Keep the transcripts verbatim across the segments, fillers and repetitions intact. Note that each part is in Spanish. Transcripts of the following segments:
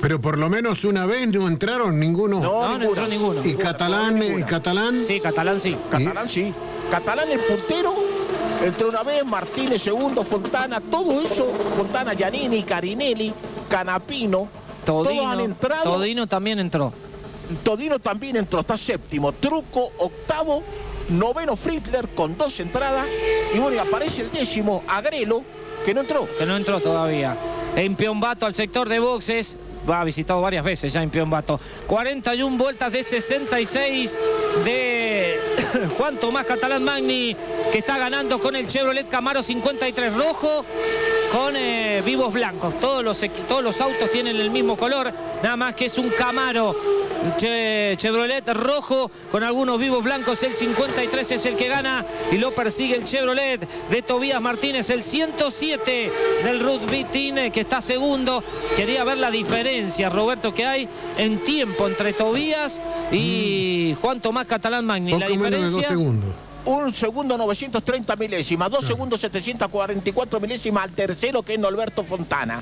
Pero por lo menos una vez no entraron ninguno. No, no, no entró ninguno. ¿Y Catalán? No, ¿Y Catalán? Sí, Catalán sí. Catalán sí. Catalán el puntero, entró una vez, Martínez segundo, Fontana, todo eso, Fontana, Giannini, Carinelli, Canapino, Todino, todos han entrado. Todino también entró. Todino también entró, está séptimo, Truco, octavo, noveno Friedler con dos entradas, y bueno, y aparece el décimo, Agrelo, que no entró. Que no entró todavía. En Piombato al sector de boxes. Va, ha visitado varias veces ya en Piombato. cuarenta y una vueltas de sesenta y seis de Juan Tomás Catalán Magni, que está ganando con el Chevrolet Camaro cincuenta y tres rojo con eh, vivos blancos. Todos los, todos los autos tienen el mismo color, nada más que es un Camaro che, Chevrolet rojo con algunos vivos blancos. El cincuenta y tres es el que gana y lo persigue el Chevrolet de Tobías Martínez, el ciento siete del Ruth Vitin, que está segundo. Quería ver la diferencia, Roberto, que hay en tiempo entre Tobías y Juan Tomás Catalán Magni. Poco la diferencia menos de dos segundos. Un segundo novecientos treinta milésimas, dos segundos setecientos cuarenta y cuatro milésimas al tercero, que es Norberto Fontana.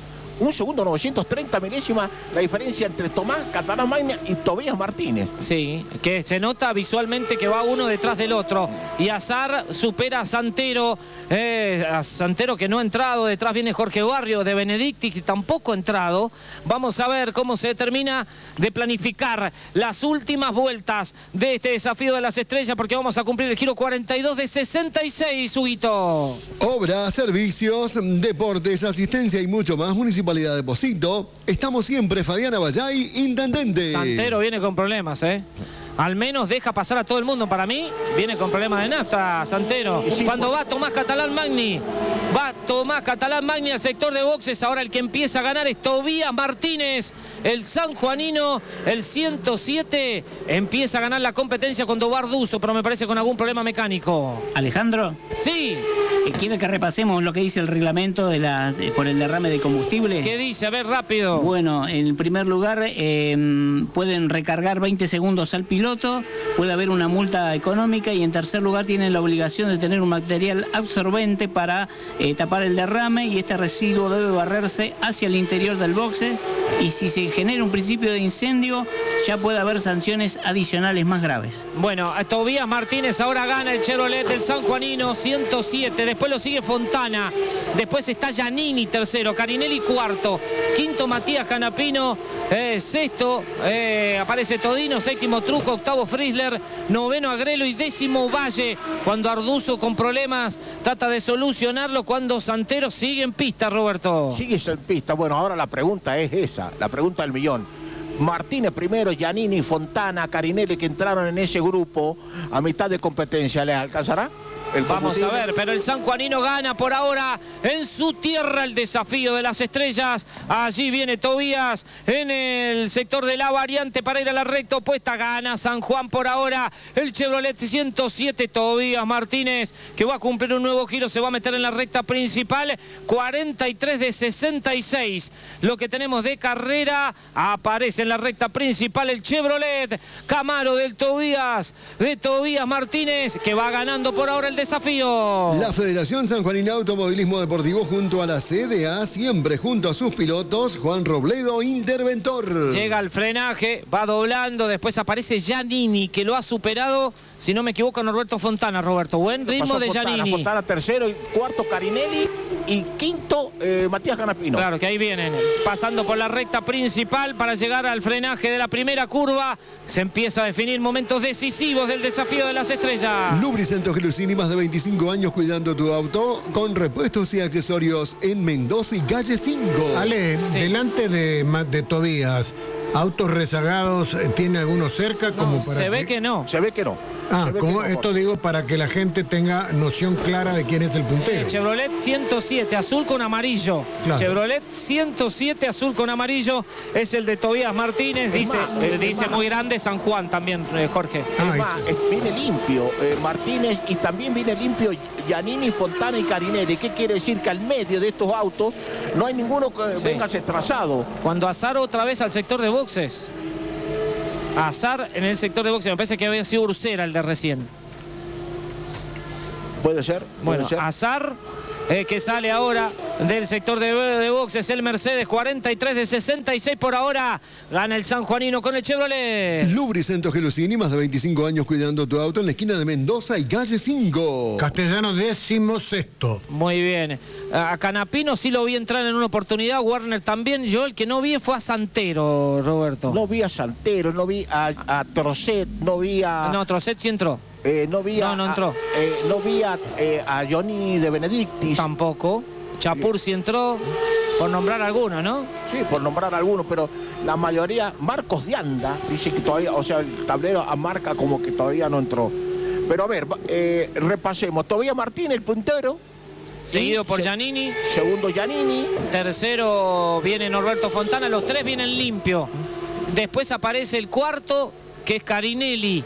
Un segundo novecientos treinta milésimas la diferencia entre Tomás Catalán Magni y Tobías Martínez. Sí, que se nota visualmente que va uno detrás del otro. Y Azar supera a Santero, eh, a Santero que no ha entrado. Detrás viene Jorge Barrio de Benedicti, que tampoco ha entrado. Vamos a ver cómo se termina de planificar las últimas vueltas de este desafío de las estrellas, porque vamos a cumplir el giro cuarenta y dos de sesenta y seis, Huguito. Obras, servicios, deportes, asistencia y mucho más. Municipalidad de Pocito. Estamos siempre, Fabiana Vallay, intendente. Santero viene con problemas, ¿eh? Al menos deja pasar a todo el mundo. Para mí, viene con problemas de nafta, Santero. Cuando va Tomás Catalán Magni, va Tomás Catalán Magni al sector de boxes. Ahora el que empieza a ganar es Tobías Martínez, el sanjuanino, el ciento siete. Empieza a ganar la competencia con Dobarduso, pero me parece con algún problema mecánico. Alejandro. Sí. ¿Quiere que repasemos lo que dice el reglamento de la, de, por el derrame de combustible? ¿Qué dice? A ver, rápido. Bueno, en primer lugar, eh, pueden recargar veinte segundos al piloto, puede haber una multa económica, y en tercer lugar tienen la obligación de tener un material absorbente para eh, tapar el derrame, y este residuo debe barrerse hacia el interior del boxe, y si se genera un principio de incendio, ya puede haber sanciones adicionales más graves. Bueno, Tobías Martínez ahora gana el Chevrolet del sanjuanino, ciento siete. Después lo sigue Fontana. Después está Giannini tercero, Carinelli cuarto, quinto Matías Canapino, eh, sexto eh, aparece Todino, séptimo Truco, octavo Friedler, noveno Agrelo y décimo Valle. Cuando Arduzo con problemas trata de solucionarlo, cuando Santero sigue en pista, Roberto. Sigue en pista. Bueno, ahora la pregunta es esa, la pregunta del millón. Martínez primero, Giannini, Fontana, Carinelli, que entraron en ese grupo a mitad de competencia, ¿les alcanzará? Vamos a ver, pero el sanjuanino gana por ahora en su tierra el desafío de las estrellas. Allí viene Tobías en el sector de la variante para ir a la recta opuesta. Gana San Juan por ahora el Chevrolet ciento siete. Tobías Martínez, que va a cumplir un nuevo giro, se va a meter en la recta principal. cuarenta y tres de sesenta y seis. Lo que tenemos de carrera, aparece en la recta principal el Chevrolet Camaro del Tobías, de Tobías Martínez, que va ganando por ahora el desafío. La Federación Sanjuanina Automovilismo Deportivo junto a la C D A, siempre junto a sus pilotos. Juan Robledo, interventor. Llega al frenaje, va doblando, después aparece Giannini, que lo ha superado, si no me equivoco, Norberto Fontana, Roberto. Buen ritmo Pasó de Fontana, Giannini. Fontana tercero, y cuarto Carinelli, y quinto eh, Matías Canapino. Claro que ahí vienen, pasando por la recta principal para llegar al frenaje de la primera curva. Se empieza a definir momentos decisivos del desafío de las estrellas. Lubricentros Gelusini, más de veinticinco años cuidando tu auto, con repuestos y accesorios en Mendoza y calle cinco. Ale, sí. Delante de, de Tobías, ¿autos rezagados tiene alguno cerca? No, como para se que... ve que no. Se ve que no. Ah, como que no, esto digo para que la gente tenga noción clara de quién es el puntero. El Chevrolet ciento siete, azul con amarillo. Claro. Chevrolet ciento siete, azul con amarillo, es el de Tobías Martínez. Dice, más, eh, dice muy grande San Juan también, eh, Jorge. Es más, es, viene limpio eh, Martínez, y también viene limpio Giannini, Fontana y Carinelli. ¿Qué quiere decir? Que al medio de estos autos no hay ninguno que sí. venga trazado. Cuando Azar otra vez al sector de boxes. Azar en el sector de boxes, me parece que había sido Ursera el de recién. Puede ser. Puede Bueno, ser. Azar, eh, que sale ahora del sector de, de boxes, el Mercedes, cuarenta y tres de sesenta y seis por ahora. Gana el sanjuanino con el Chevrolet. Lubricento Gelusini, más de veinticinco años cuidando tu auto en la esquina de Mendoza y calle cinco. Castellano décimo sexto. Muy bien. A Canapino sí lo vi entrar en una oportunidad, Warner también. Yo el que no vi fue a Santero, Roberto. No vi a Santero, no vi a, a Trocet, no vi a... No, Trocet sí entró. Eh, no vi No, a, no entró. a- eh, no vi a, eh, a Johnny de Benedictis. Tampoco. Chapur sí entró, por nombrar alguno, ¿no? Sí, por nombrar algunos, pero la mayoría, Marcos de Anda, dice que todavía, o sea, el tablero marca como que todavía no entró. Pero a ver, va- eh, repasemos. Todavía Martín, el puntero. Seguido Sí, por se- Giannini. Segundo Giannini. Tercero viene Norberto Fontana. Los tres vienen limpio. Después aparece el cuarto, que es Carinelli.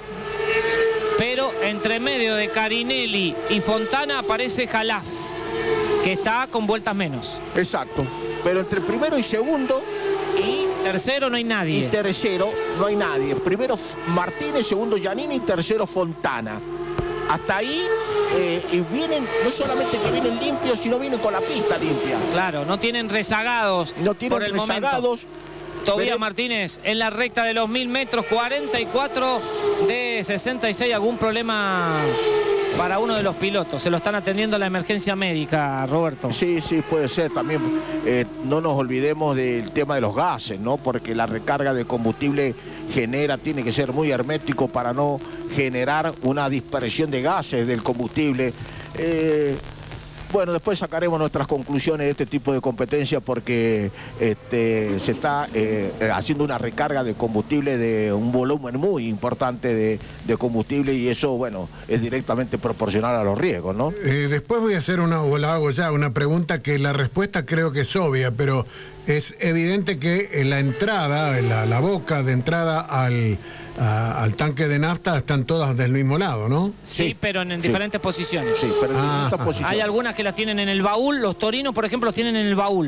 Pero entre medio de Carinelli y Fontana aparece Jalaf, que está con vueltas menos. Exacto. Pero entre primero y segundo y, Tercero no hay y nadie. tercero no hay nadie. Primero Martínez, segundo Giannini y tercero Fontana. Hasta ahí, eh, y vienen, no solamente que vienen limpios, sino vienen con la pista limpia. Claro, no tienen rezagados No tienen por el momento. rezagados. Tobías Vere- Martínez en la recta de los mil metros, cuarenta y cuatro de sesenta y seis. ¿Algún problema para uno de los pilotos? Se lo están atendiendo a la emergencia médica, Roberto. Sí, sí, puede ser. También eh, no nos olvidemos del tema de los gases, ¿no? Porque la recarga de combustible genera, tiene que ser muy hermético para no generar una dispersión de gases del combustible. Eh, Bueno, después sacaremos nuestras conclusiones de este tipo de competencia porque este, se está eh, haciendo una recarga de combustible de un volumen muy importante de, de combustible y eso, bueno, es directamente proporcional a los riesgos, ¿no? Eh, después voy a hacer una, o la hago ya, una pregunta que la respuesta creo que es obvia, pero es evidente que en la entrada, en la, la boca de entrada al, a- al tanque de nafta están todas del mismo lado, ¿no? Sí, Sí, pero en, en sí. diferentes posiciones. Sí, pero en Ah, distintas ah. posiciones. Hay algunas que las tienen en el baúl. Los torinos, por ejemplo, los tienen en el baúl.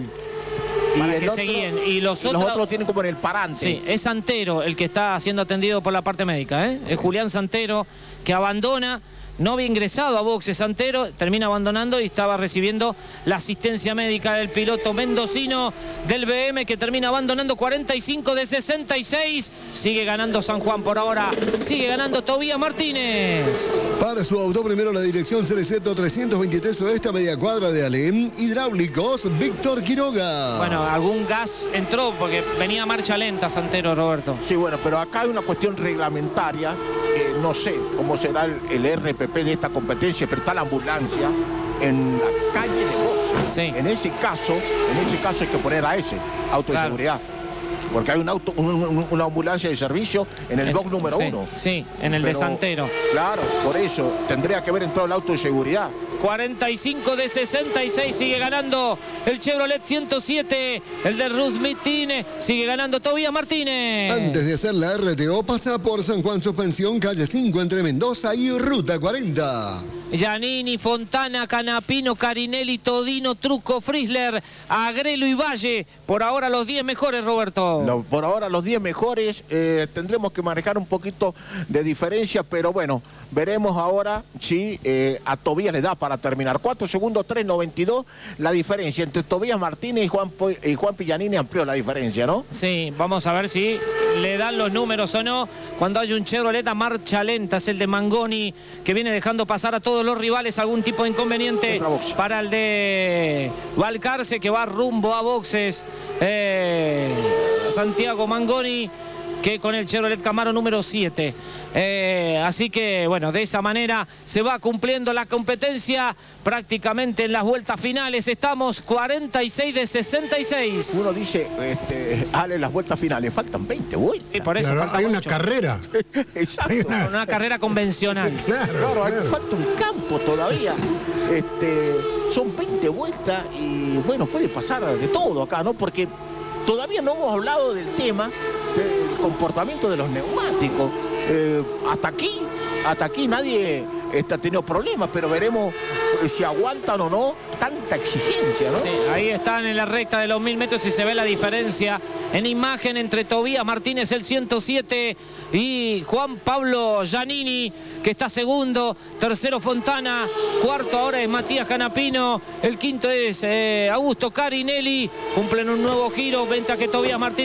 Y para el que otro- se guíen. Y los y otros- otros tienen como en el parante. Sí, es Santero el que está siendo atendido por la parte médica, ¿eh? Es Julián Santero, que abandona. No había ingresado a boxes Santero, termina abandonando y estaba recibiendo la asistencia médica del piloto mendocino del B M, que termina abandonando cuarenta y cinco de sesenta y seis. Sigue ganando San Juan por ahora, sigue ganando Tobías Martínez. Para su auto, primero la dirección Cerezeto trescientos veintitrés oeste a media cuadra de Alem. Hidráulicos, Víctor Quiroga. Bueno, algún gas entró porque venía a marcha lenta Santero, Roberto. Sí, bueno, pero acá hay una cuestión reglamentaria, que no sé cómo será el, el R P P de esta competencia, pero está la ambulancia en la calle de boxes. Sí. En ese caso, en ese caso hay que poner a ese, auto de Claro. seguridad. Porque hay un auto, un- un- una ambulancia de servicio en el En- box número sí, uno. sí, en el de Pero, Santero. Claro, por eso tendría que haber entrado el auto de seguridad. cuarenta y cinco de sesenta y seis, sigue ganando el Chevrolet ciento siete, el de Ruth Mitine, sigue ganando Tobías Martínez. Antes de hacer la R T O, pasa por San Juan Suspensión, calle cinco, entre Mendoza y Ruta cuarenta. Giannini, Fontana, Canapino, Carinelli, Todino, Truco, Frisler, Agrelo y Valle. Por ahora los diez mejores, Roberto. Lo- por ahora los diez mejores, eh, tendremos que manejar un poquito de diferencia, pero bueno, veremos ahora si eh, a Tobías le da para terminar. cuatro segundos, tres noventa y dos, la diferencia entre Tobías Martínez y Juan, Po- y Juan Pillanini amplió la diferencia, ¿no? Sí, vamos a ver si le dan los números o no. Cuando hay un Chevrolet a marcha lenta, es el de Mangoni, que viene dejando pasar a todos los rivales algún tipo de inconveniente. Entra a boxe. Para el de Valcarce, que va rumbo a boxes. Eh, Santiago Mangoni, que con el Chevrolet Camaro número siete. Eh, así que, bueno, de esa manera se va cumpliendo la competencia prácticamente en las vueltas finales. Estamos cuarenta y seis de sesenta y seis. Uno dice, este, Ale, las vueltas finales, faltan veinte vueltas. Y por eso Claro, falta hay una mucho. carrera. Exacto. hay una- Una carrera convencional. Claro, Claro, hay- claro. falta un campo todavía. Este, son veinte vueltas y bueno, puede pasar de todo acá, ¿no? Porque todavía no hemos hablado del tema del comportamiento de los neumáticos. Eh, hasta aquí, hasta aquí nadie este, ha tenido problemas, pero veremos si aguantan o no tanta exigencia, ¿no? Sí, ahí están en la recta de los mil metros y se ve la diferencia en imagen entre Tobías Martínez, el ciento siete, y Juan Pablo Giannini, que está segundo. Tercero Fontana, cuarto ahora es Matías Canapino, el quinto es eh, Augusto Carinelli. Cumplen un nuevo giro, venta que Tobías Martínez